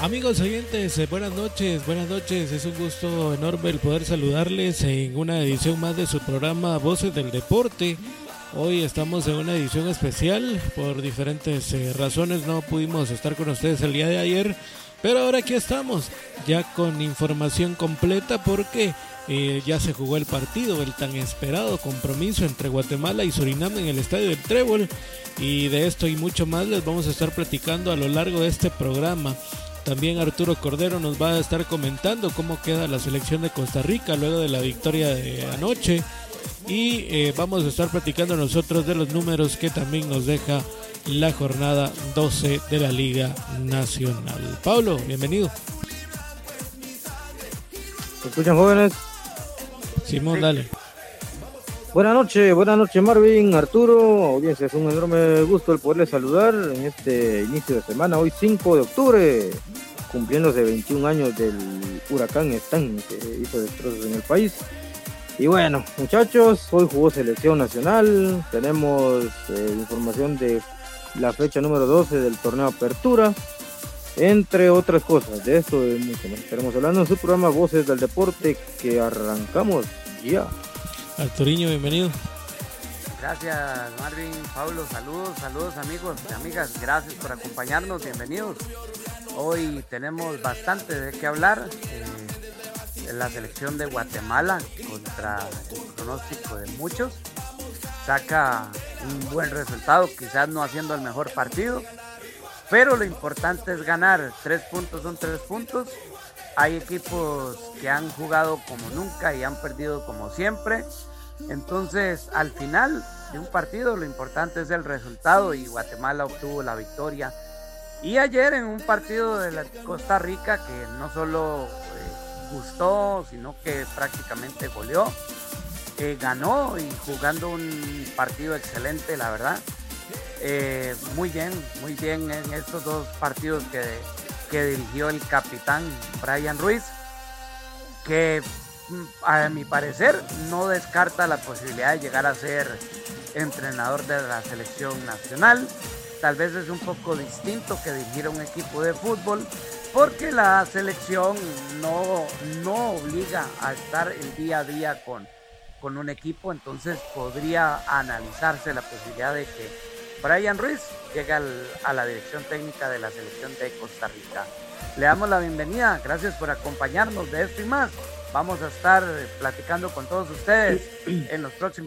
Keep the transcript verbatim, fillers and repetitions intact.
Amigos oyentes, eh, buenas noches, buenas noches. Es un gusto enorme el poder saludarles en una edición más de su programa Voces del Deporte. Hoy estamos en una edición especial, por diferentes eh, razones no pudimos estar con ustedes el día de ayer, pero ahora aquí estamos, ya con información completa porque eh, ya se jugó el partido, el tan esperado compromiso entre Guatemala y Surinam en el Estadio del Trébol, y de esto y mucho más les vamos a estar platicando a lo largo de este programa. También Arturo Cordero nos va a estar comentando cómo queda la selección de Costa Rica luego de la victoria de anoche. Y eh, vamos a estar platicando nosotros de los números que también nos deja la jornada doce de la Liga Nacional. Pablo, bienvenido. ¿Me escuchan, jóvenes? Simón, Sí. Dale. Buenas noches, buenas noches Marvin, Arturo, audiencia, es un enorme gusto el poderles saludar en este inicio de semana, hoy cinco de octubre, cumpliéndose veintiún años del huracán Stan que hizo destrozos en el país. Y bueno, muchachos, hoy jugó selección nacional, tenemos eh, información de la fecha número doce del torneo Apertura, entre otras cosas. De esto y mucho más estaremos hablando en su programa Voces del Deporte, que arrancamos ya. Arturiño, bienvenido. Gracias, Marvin, Pablo, saludos, saludos amigos y amigas, gracias por acompañarnos, bienvenidos. Hoy tenemos bastante de qué hablar. Eh, la selección de Guatemala, contra el pronóstico de muchos, saca un buen resultado, quizás no haciendo el mejor partido, pero lo importante es ganar. Tres puntos son tres puntos. Hay equipos que han jugado como nunca y han perdido como siempre. Entonces, al final de un partido, lo importante es el resultado, y Guatemala obtuvo la victoria. Y ayer en un partido de la Costa Rica que no solo eh, gustó, sino que prácticamente goleó, eh, ganó, y jugando un partido excelente, la verdad. Eh, muy bien, muy bien en estos dos partidos que, que dirigió el capitán Brian Ruiz, que a mi parecer no descarta la posibilidad de llegar a ser entrenador de la selección nacional. Tal vez es un poco distinto que dirigir un equipo de fútbol, porque la selección no, no obliga a estar el día a día con, con un equipo. Entonces podría analizarse la posibilidad de que Brian Ruiz llegue al, a la dirección técnica de la selección de Costa Rica. Le damos la bienvenida, gracias por acompañarnos. De esto y más vamos a estar platicando con todos ustedes en los próximos